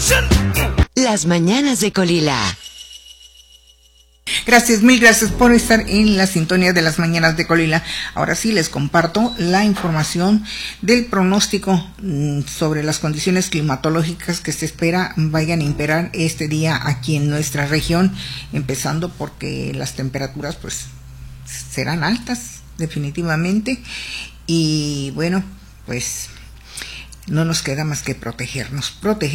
Las mañanas de Colila. Gracias, mil gracias por estar en la sintonía de las mañanas de Colila. Ahora sí les comparto la información del pronóstico sobre las condiciones climatológicas que se espera vayan a imperar este día aquí en nuestra región, empezando porque las temperaturas pues serán altas definitivamente y bueno, pues no nos queda más que protegernos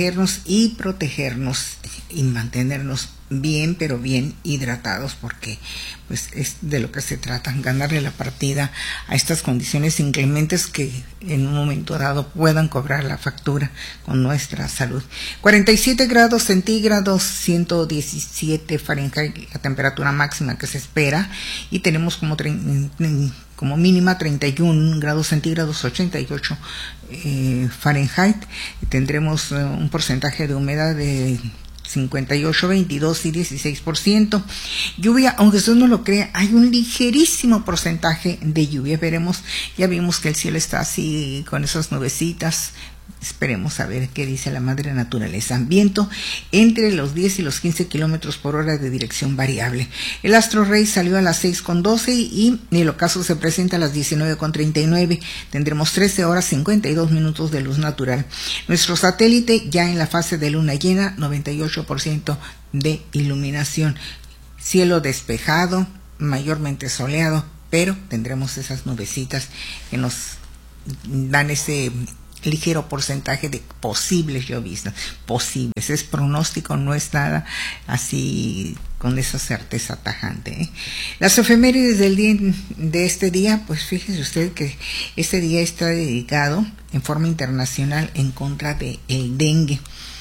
y mantenernos bien, pero bien hidratados, porque pues es de lo que se trata, ganarle la partida a estas condiciones inclementes que en un momento dado puedan cobrar la factura con nuestra salud. 47 grados centígrados, 117 Fahrenheit, la temperatura máxima que se espera, y tenemos como mínima 31 grados centígrados, 88 Fahrenheit. Tendremos un porcentaje de humedad de 58, 22 y 16%. Lluvia, aunque usted no lo crea, hay un ligerísimo porcentaje de lluvia. Ya vimos que el cielo está así con esas nubecitas. Esperemos a ver qué dice la madre naturaleza. Viento entre los 10 y los 15 kilómetros por hora de dirección variable. El astro rey salió a las 6:12 y el ocaso se presenta a las 19:39. Tendremos 13 horas 52 minutos de luz natural. Nuestro satélite ya en la fase de luna llena, 98% de iluminación. Cielo despejado, mayormente soleado, pero tendremos esas nubecitas que nos dan ese ligero porcentaje de posibles lloviznas, posibles, es pronóstico, no es nada así con esa certeza tajante. Las efemérides del día de este día, pues fíjese usted que este día está dedicado en forma internacional en contra del dengue,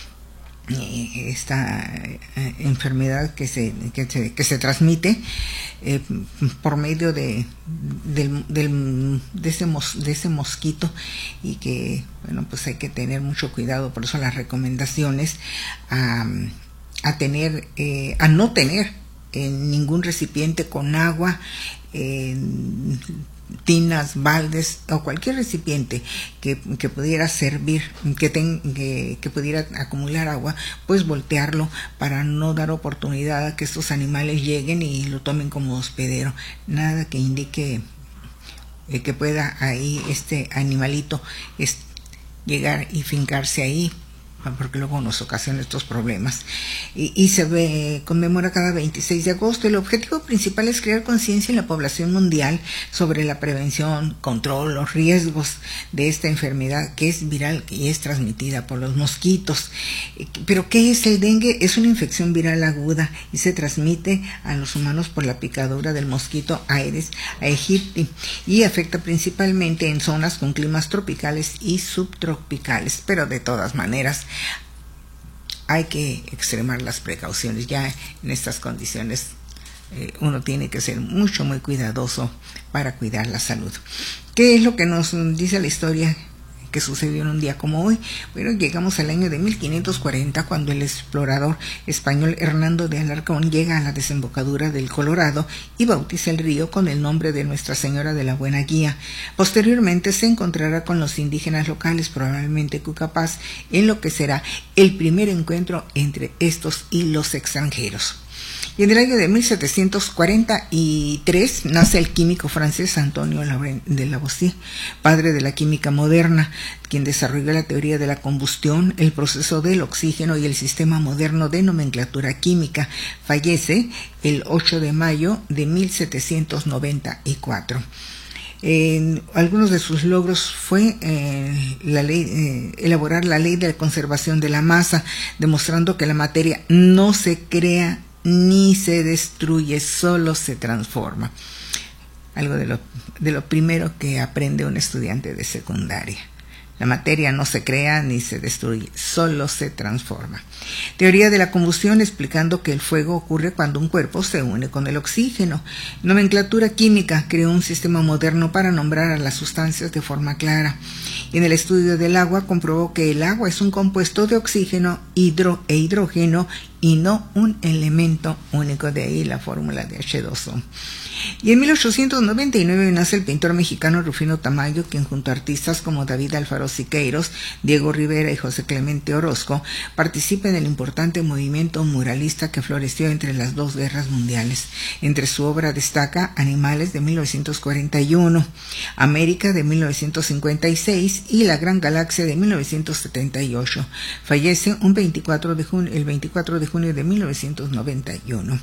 esta enfermedad que se transmite por medio de ese mosquito, y que bueno, pues hay que tener mucho cuidado. Por eso las recomendaciones a no tener en ningún recipiente con agua, tinas, baldes o cualquier recipiente que pudiera servir, que pudiera acumular agua, pues voltearlo para no dar oportunidad a que estos animales lleguen y lo tomen como hospedero. Nada que indique que pueda ahí este animalito llegar y fincarse ahí, porque luego nos ocasiona estos problemas. Y se conmemora cada 26 de agosto. El objetivo principal es crear conciencia en la población mundial sobre la prevención, control, los riesgos de esta enfermedad que es viral y es transmitida por los mosquitos. ¿Pero qué es el dengue? Es una infección viral aguda y se transmite a los humanos por la picadura del mosquito Aedes aegypti y afecta principalmente en zonas con climas tropicales y subtropicales, pero de todas maneras hay que extremar las precauciones. Ya en estas condiciones uno tiene que ser muy cuidadoso para cuidar la salud. ¿Qué es lo que nos dice la historia que sucedió en un día como hoy? Bueno, llegamos al año de 1540, cuando el explorador español Hernando de Alarcón llega a la desembocadura del Colorado y bautiza el río con el nombre de Nuestra Señora de la Buena Guía. Posteriormente se encontrará con los indígenas locales, probablemente Cucapás, en lo que será el primer encuentro entre estos y los extranjeros. Y en el año de 1743 nace el químico francés Antonio de Lavoisier, padre de la química moderna, quien desarrolló la teoría de la combustión, el proceso del oxígeno y el sistema moderno de nomenclatura química. Fallece el 8 de mayo de 1794. Algunos de sus logros fue elaborar la ley de la conservación de la masa, demostrando que la materia no se crea ni se destruye, solo se transforma. Algo de lo primero que aprende un estudiante de secundaria. La materia no se crea ni se destruye, solo se transforma. Teoría de la combustión, explicando que el fuego ocurre cuando un cuerpo se une con el oxígeno. Nomenclatura química, creó un sistema moderno para nombrar a las sustancias de forma clara. y en el estudio del agua comprobó que el agua es un compuesto de oxígeno, e hidrógeno y no un elemento único, de ahí la fórmula de H2O. Y en 1899 nace el pintor mexicano Rufino Tamayo, quien junto a artistas como David Alfaro Siqueiros, Diego Rivera y José Clemente Orozco participa en el importante movimiento muralista que floreció entre las dos guerras mundiales. Entre su obra destaca Animales de 1941, América de 1956 y La Gran Galaxia de 1978. Fallece el 24 de junio de 1991.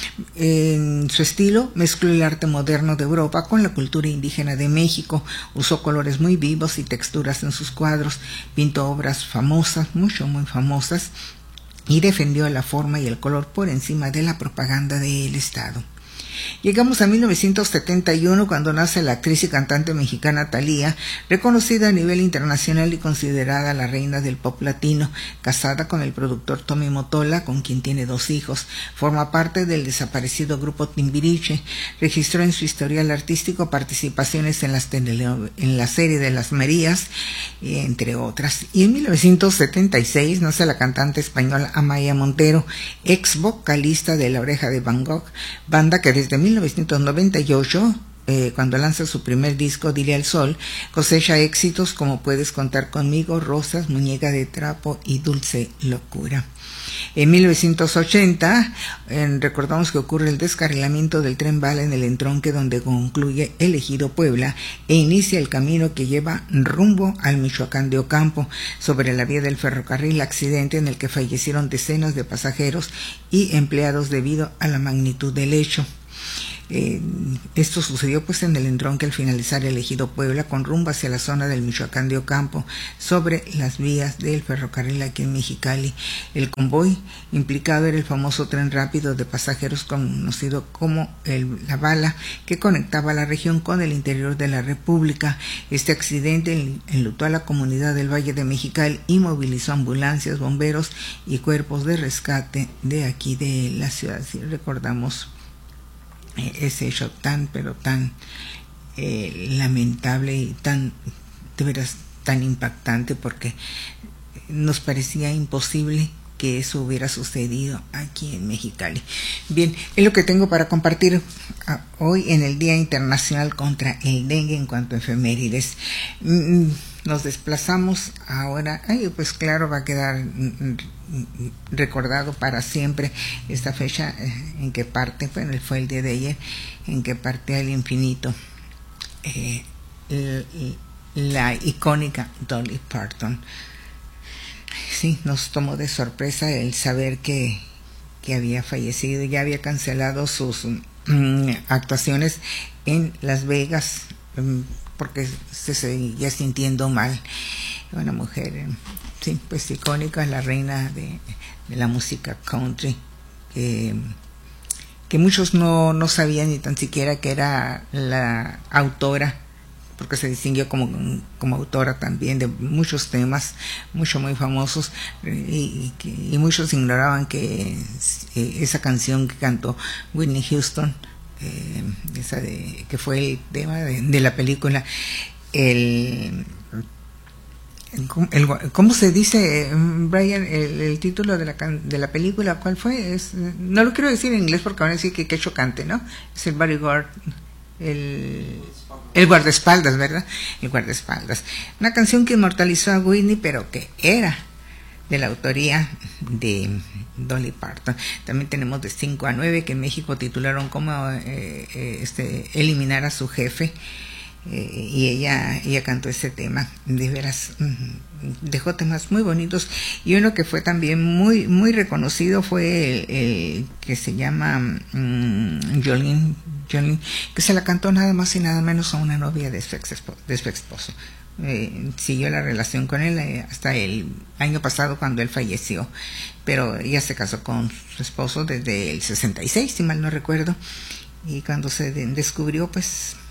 En su estilo mezcló el arte moderno de Europa con la cultura indígena de México, usó colores muy vivos y texturas en sus cuadros, pintó obras famosas, muy famosas, y defendió la forma y el color por encima de la propaganda del Estado. Llegamos a 1971, cuando nace la actriz y cantante mexicana Thalía, reconocida a nivel internacional y considerada la reina del pop latino, casada con el productor Tommy Mottola, con quien tiene 2 hijos. Forma parte del desaparecido grupo Timbiriche. Registró en su historial artístico participaciones en la serie de Las Marías, entre otras. Y en 1976 nace la cantante española Amaya Montero, ex vocalista de La Oreja de Van Gogh, banda que desde 1998, cuando lanza su primer disco, Dile al Sol, cosecha éxitos como Puedes contar conmigo, Rosas, Muñeca de trapo y Dulce locura. En 1980, recordamos que ocurre el descarrilamiento del tren bala en el entronque donde concluye el ejido Puebla e inicia el camino que lleva rumbo al Michoacán de Ocampo. Sobre la vía del ferrocarril, accidente en el que fallecieron decenas de pasajeros y empleados debido a la magnitud del hecho. Esto sucedió pues en el entronque al finalizar el ejido Puebla con rumbo hacia la zona del Michoacán de Ocampo, sobre las vías del ferrocarril aquí en Mexicali. El convoy implicado era el famoso tren rápido de pasajeros conocido como la Bala, que conectaba la región con el interior de la República. Este accidente enlutó a la comunidad del Valle de Mexicali y movilizó ambulancias, bomberos y cuerpos de rescate de aquí de la ciudad. Si recordamos ese hecho tan lamentable y de veras tan impactante, porque nos parecía imposible que eso hubiera sucedido aquí en Mexicali. Bien, es lo que tengo para compartir hoy en el Día Internacional contra el Dengue en cuanto a efemérides. Nos desplazamos ahora, pues claro, va a quedar recordado para siempre esta fecha en que parte, bueno, fue el día de ayer, en que partió al infinito la icónica Dolly Parton. Sí, nos tomó de sorpresa el saber que había fallecido. Ya había cancelado sus actuaciones en Las Vegas porque se seguía sintiendo mal. Una mujer, sí, pues icónica, la reina de la música country, que muchos no sabían ni tan siquiera que era la autora, porque se distinguió como autora también de muchos temas muy famosos, y muchos ignoraban que esa canción que cantó Whitney Houston, que fue el tema de la película, ¿cómo se dice, Brian, el título de la película? ¿Cuál fue? No lo quiero decir en inglés porque van a decir que chocante, ¿no? Es el bodyguard, el guardaespaldas, ¿verdad? El guardaespaldas. Una canción que inmortalizó a Whitney, pero que era de la autoría de Dolly Parton. También tenemos de 5 a 9, que en México titularon como eliminar a su jefe. Y ella cantó ese tema. De veras, dejó temas muy bonitos, y uno que fue también muy reconocido fue el que se llama Jolene, que se la cantó nada más y nada menos a una novia de su ex esposo. Siguió la relación con él hasta el año pasado, cuando él falleció, pero ella se casó con su esposo desde el 66, si mal no recuerdo, y cuando se descubrió, pues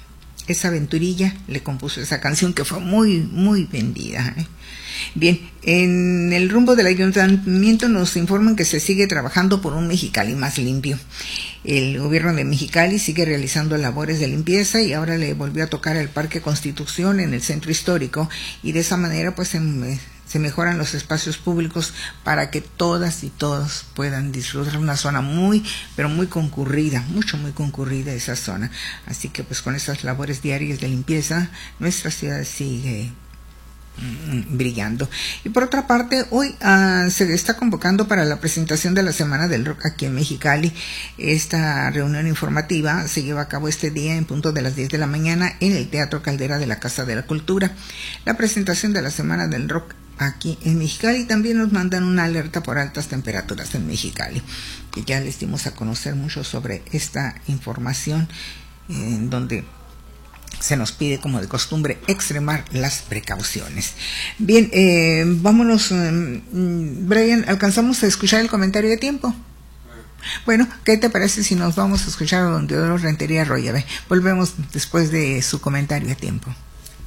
esa aventurilla le compuso esa canción que fue muy, muy vendida. Bien, en el rumbo del ayuntamiento nos informan que se sigue trabajando por un Mexicali más limpio. El gobierno de Mexicali sigue realizando labores de limpieza y ahora le volvió a tocar al Parque Constitución en el centro histórico, y de esa manera pues se mejoran los espacios públicos para que todas y todos puedan disfrutar una zona muy, pero muy concurrida, muy concurrida esa zona. Así que pues con esas labores diarias de limpieza, nuestra ciudad sigue brillando. Y por otra parte, hoy se está convocando para la presentación de la Semana del Rock aquí en Mexicali. Esta reunión informativa se lleva a cabo este día en punto de las 10 de la mañana en el Teatro Caldera de la Casa de la Cultura. La presentación de la Semana del Rock aquí en Mexicali. También nos mandan una alerta por altas temperaturas en Mexicali, que ya les dimos a conocer mucho sobre esta información, en donde se nos pide, como de costumbre, extremar las precauciones. Bien, vámonos, Brian, ¿alcanzamos a escuchar el comentario de tiempo? Bueno, ¿qué te parece si nos vamos a escuchar a don Teodoro Rentería Royave? Volvemos después de su comentario a tiempo.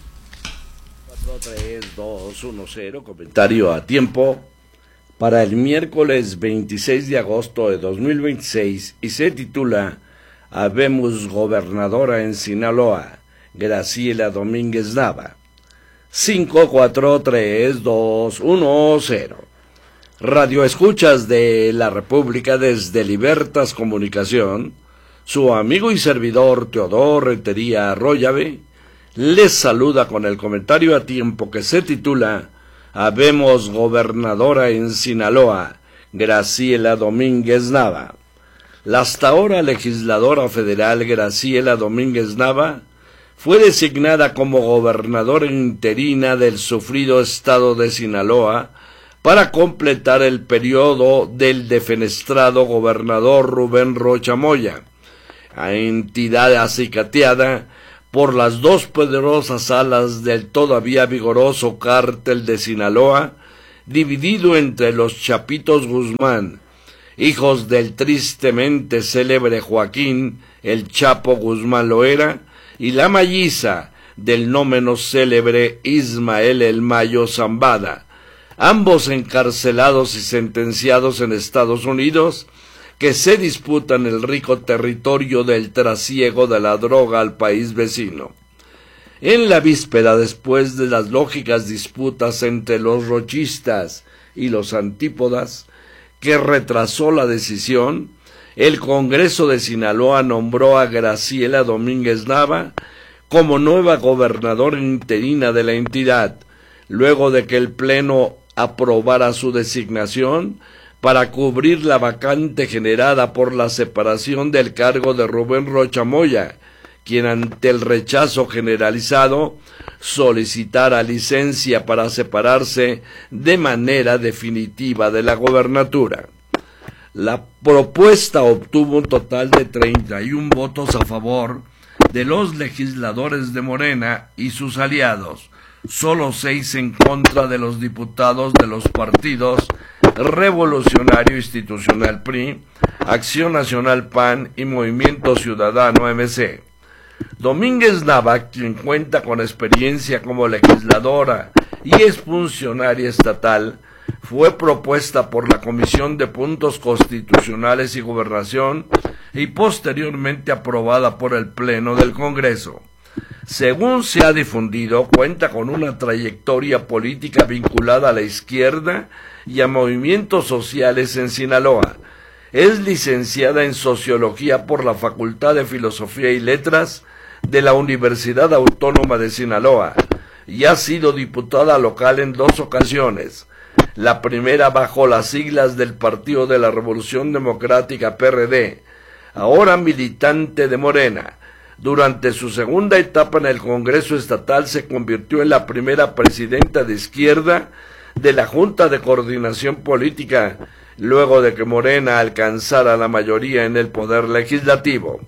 43210, comentario a tiempo para el miércoles 26 de agosto de 2026, y se titula Habemos gobernadora en Sinaloa, Graciela Domínguez Nava. 5432110. Radio Escuchas de la República desde Libertas Comunicación, su amigo y servidor Teodoro Rentería Arroyave les saluda con el comentario a tiempo que se titula Habemos gobernadora en Sinaloa, Graciela Domínguez Nava. La hasta ahora legisladora federal Graciela Domínguez Nava fue designada como gobernadora interina del sufrido estado de Sinaloa para completar el periodo del defenestrado gobernador Rubén Rocha Moya, a entidad acicateada por las dos poderosas alas del todavía vigoroso cártel de Sinaloa, dividido entre los Chapitos Guzmán, hijos del tristemente célebre Joaquín el Chapo Guzmán Loera, y la melliza del no menos célebre Ismael el Mayo Zambada, ambos encarcelados y sentenciados en Estados Unidos, que se disputan el rico territorio del trasiego de la droga al país vecino. En la víspera, después de las lógicas disputas entre los rochistas y los antípodas, que retrasó la decisión, el Congreso de Sinaloa nombró a Graciela Domínguez Nava como nueva gobernadora interina de la entidad, luego de que el Pleno aprobara su designación para cubrir la vacante generada por la separación del cargo de Rubén Rocha Moya, quien ante el rechazo generalizado solicitara licencia para separarse de manera definitiva de la gobernatura. La propuesta obtuvo un total de 31 votos a favor de los legisladores de Morena y sus aliados, solo 6 en contra de los diputados de los partidos Revolucionario Institucional PRI, Acción Nacional PAN y Movimiento Ciudadano MC. Domínguez Nava, quien cuenta con experiencia como legisladora y es funcionaria estatal, fue propuesta por la Comisión de Puntos Constitucionales y Gobernación y posteriormente aprobada por el Pleno del Congreso. Según se ha difundido, cuenta con una trayectoria política vinculada a la izquierda y a movimientos sociales en Sinaloa. Es licenciada en Sociología por la Facultad de Filosofía y Letras de la Universidad Autónoma de Sinaloa y ha sido diputada local en 2 ocasiones. La primera bajo las siglas del Partido de la Revolución Democrática PRD, ahora militante de Morena. Durante su segunda etapa en el Congreso Estatal se convirtió en la primera presidenta de izquierda de la Junta de Coordinación Política, luego de que Morena alcanzara la mayoría en el Poder Legislativo.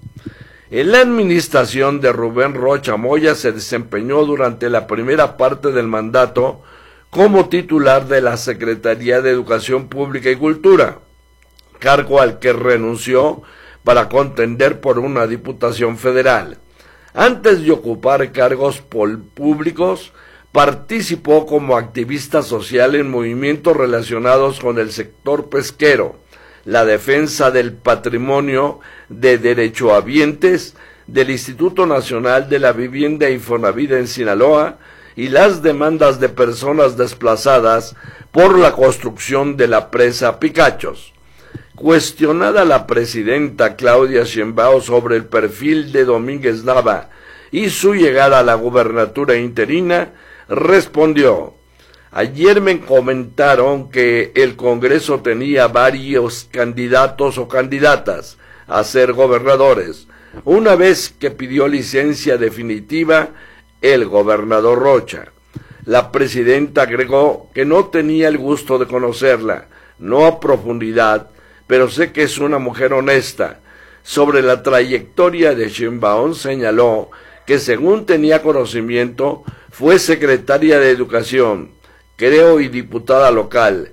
En la administración de Rubén Rocha Moya se desempeñó durante la primera parte del mandato como titular de la Secretaría de Educación Pública y Cultura, cargo al que renunció para contender por una diputación federal. Antes de ocupar cargos públicos, participó como activista social en movimientos relacionados con el sector pesquero, la defensa del patrimonio de derechohabientes del Instituto Nacional de la Vivienda Infonavit en Sinaloa y las demandas de personas desplazadas por la construcción de la presa Picachos. Cuestionada la presidenta Claudia Sheinbaum sobre el perfil de Domínguez Nava y su llegada a la gubernatura interina, respondió: ayer me comentaron que el Congreso tenía varios candidatos o candidatas a ser gobernadores, una vez que pidió licencia definitiva el gobernador Rocha. La presidenta agregó que no tenía el gusto de conocerla, no a profundidad, pero sé que es una mujer honesta. Sobre la trayectoria de Sheinbaum señaló que según tenía conocimiento fue secretaria de Educación, creo, y diputada local,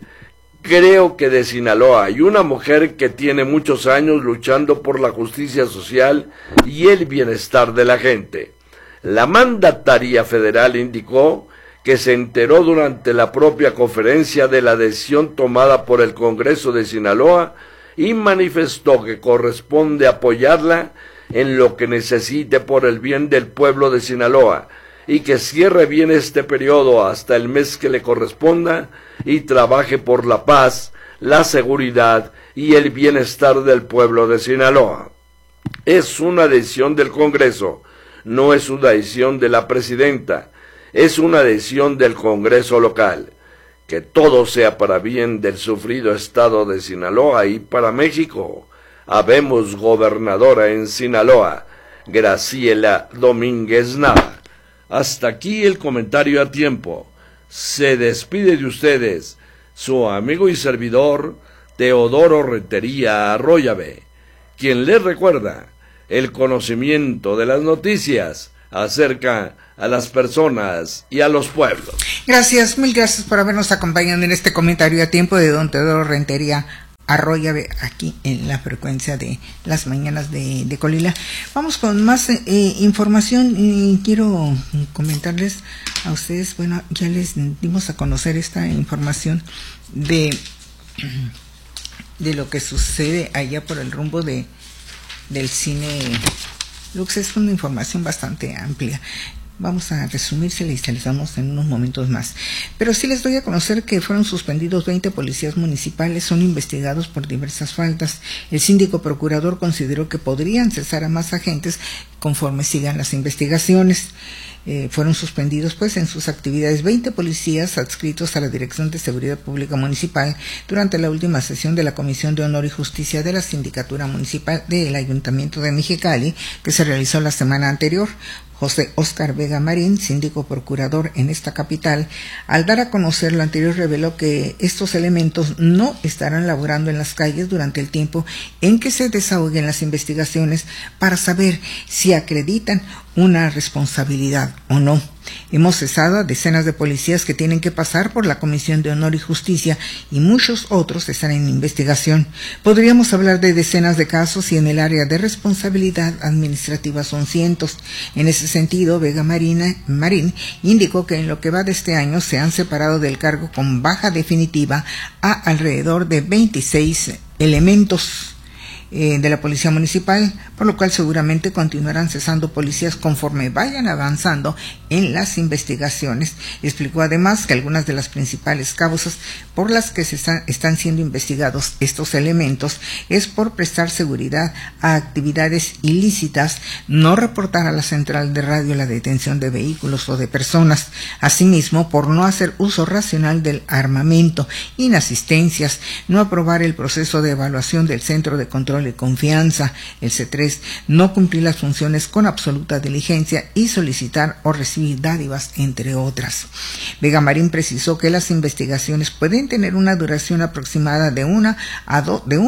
creo que de Sinaloa, y una mujer que tiene muchos años luchando por la justicia social y el bienestar de la gente. La mandataria federal indicó que se enteró durante la propia conferencia de la decisión tomada por el Congreso de Sinaloa y manifestó que corresponde apoyarla en lo que necesite por el bien del pueblo de Sinaloa y que cierre bien este periodo hasta el mes que le corresponda y trabaje por la paz, la seguridad y el bienestar del pueblo de Sinaloa. Es una decisión del Congreso, no es una decisión de la presidenta, es una decisión del Congreso local. Que todo sea para bien del sufrido estado de Sinaloa y para México. Habemos gobernadora en Sinaloa, Graciela Domínguez Nava. Hasta aquí el comentario a tiempo. Se despide de ustedes su amigo y servidor Teodoro Rentería Arroyave, quien les recuerda: el conocimiento de las noticias acerca a las personas y a los pueblos. Gracias, mil gracias por habernos acompañado en este comentario a tiempo de don Teodoro Rentería Arroyave, aquí en la frecuencia de las mañanas de Colila. Vamos con más información y quiero comentarles a ustedes, bueno, ya les dimos a conocer esta información de lo que sucede allá por el rumbo del cine Lux. Es una información bastante amplia. Vamos a resumírsela y se les damos en unos momentos más. Pero sí les doy a conocer que fueron suspendidos 20 policías municipales, son investigados por diversas faltas. El síndico procurador consideró que podrían cesar a más agentes conforme sigan las investigaciones. Fueron suspendidos pues en sus actividades 20 policías adscritos a la Dirección de Seguridad Pública Municipal durante la última sesión de la Comisión de Honor y Justicia de la Sindicatura Municipal del Ayuntamiento de Mexicali, que se realizó la semana anterior. José Óscar Vega Marín, síndico procurador en esta capital, al dar a conocer lo anterior, reveló que estos elementos no estarán laborando en las calles durante el tiempo en que se desahoguen las investigaciones para saber si acreditan una responsabilidad o no. Hemos cesado a decenas de policías que tienen que pasar por la Comisión de Honor y Justicia y muchos otros están en investigación. Podríamos hablar de decenas de casos y en el área de responsabilidad administrativa son cientos. En ese sentido, Vega Marín indicó que en lo que va de este año se han separado del cargo con baja definitiva a alrededor de 26 elementos de la Policía Municipal, por lo cual seguramente continuarán cesando policías conforme vayan avanzando en las investigaciones. Explicó además que algunas de las principales causas por las que están siendo investigados estos elementos es por prestar seguridad a actividades ilícitas, no reportar a la central de radio la detención de vehículos o de personas, asimismo por no hacer uso racional del armamento, inasistencias, no aprobar el proceso de evaluación del Centro de Control y Confianza, el C3, no cumplir las funciones con absoluta diligencia y solicitar o recibir dádivas, entre otras. Vega Marín precisó que las investigaciones pueden tener una duración aproximada de 1 a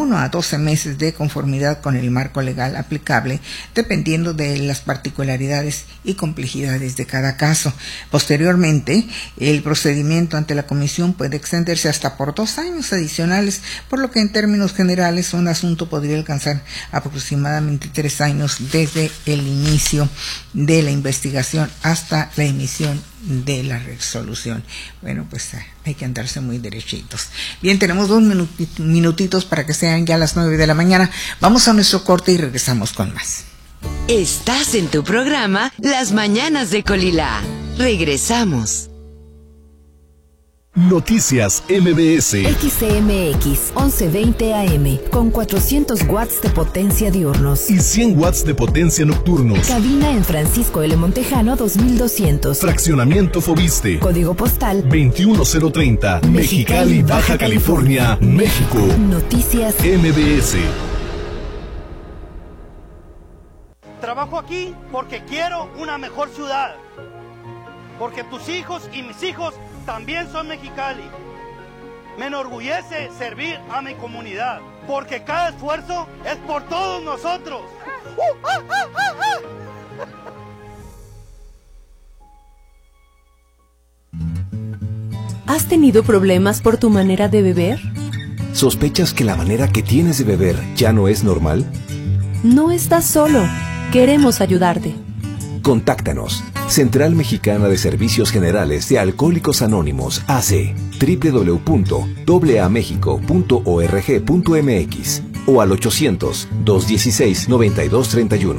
12 meses de conformidad con el marco legal aplicable, dependiendo de las particularidades y complejidades de cada caso. Posteriormente, el procedimiento ante la comisión puede extenderse hasta por 2 años adicionales, por lo que en términos generales un asunto podría alcanzar aproximadamente 3 años desde el inicio de la investigación hasta la emisión de la resolución. Bueno, pues hay que andarse muy derechitos. Bien, tenemos 2 minutitos para que sean ya las 9 de la mañana. Vamos a nuestro corte y regresamos con más. Estás en tu programa Las Mañanas de Colilá. Regresamos. Noticias MBS. XCMX 1120 AM con 400 watts de potencia diurnos y 100 watts de potencia nocturnos. Cabina en Francisco L. Montejano 2200. Fraccionamiento Fobiste. Código postal 21030. Mexicali, Baja California, México. Noticias MBS. Trabajo aquí porque quiero una mejor ciudad. Porque tus hijos y mis hijos también son Mexicali. Me enorgullece servir a mi comunidad, porque cada esfuerzo es por todos nosotros. ¿Has tenido problemas por tu manera de beber? ¿Sospechas que la manera que tienes de beber ya no es normal? No estás solo. Queremos ayudarte. Contáctanos. Central Mexicana de Servicios Generales de Alcohólicos Anónimos, AC, www.aamexico.org.mx o al 800-216-9231.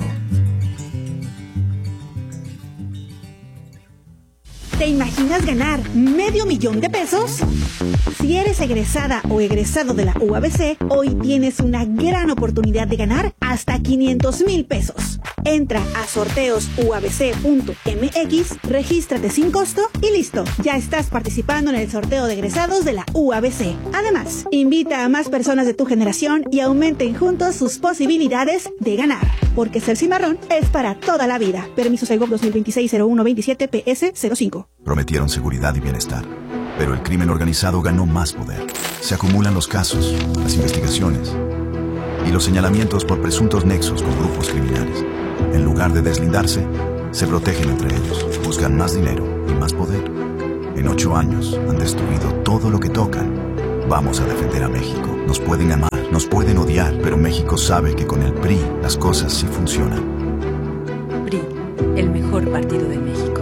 ¿Te imaginas ganar $500,000 de pesos? Si eres egresada o egresado de la UABC, hoy tienes una gran oportunidad de ganar hasta $500,000 pesos. Entra a sorteosuabc.mx, regístrate sin costo y listo. Ya estás participando en el sorteo de egresados de la UABC. Además, invita a más personas de tu generación y aumenten juntos sus posibilidades de ganar. Porque ser cimarrón es para toda la vida. Permiso Segov 2026-0127 PS05. Prometieron seguridad y bienestar, pero el crimen organizado ganó más poder. Se acumulan los casos, las investigaciones y los señalamientos por presuntos nexos con grupos criminales. En lugar de deslindarse, se protegen entre ellos, buscan más dinero y más poder. En 8 años han destruido todo lo que tocan. Vamos a defender a México. Nos pueden amar, nos pueden odiar, pero México sabe que con el PRI las cosas sí funcionan. PRI, el mejor partido de México.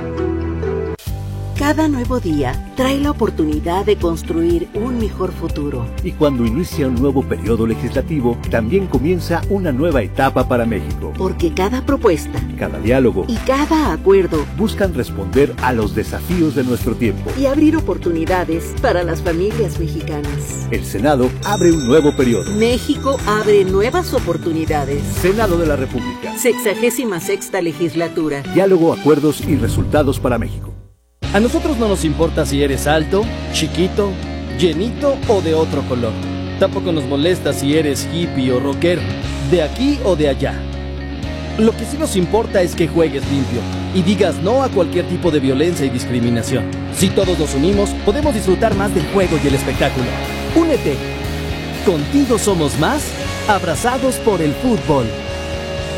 Cada nuevo día trae la oportunidad de construir un mejor futuro. Y cuando inicia un nuevo periodo legislativo, también comienza una nueva etapa para México. Porque cada propuesta, cada diálogo y cada acuerdo buscan responder a los desafíos de nuestro tiempo y abrir oportunidades para las familias mexicanas. El Senado abre un nuevo periodo. México abre nuevas oportunidades. Senado de la República. 66ª legislatura. Diálogo, acuerdos y resultados para México. A nosotros no nos importa si eres alto, chiquito, llenito o de otro color. Tampoco nos molesta si eres hippie o rockero, de aquí o de allá. Lo que sí nos importa es que juegues limpio y digas no a cualquier tipo de violencia y discriminación. Si todos nos unimos, podemos disfrutar más del juego y el espectáculo. Únete. Contigo somos más, abrazados por el fútbol.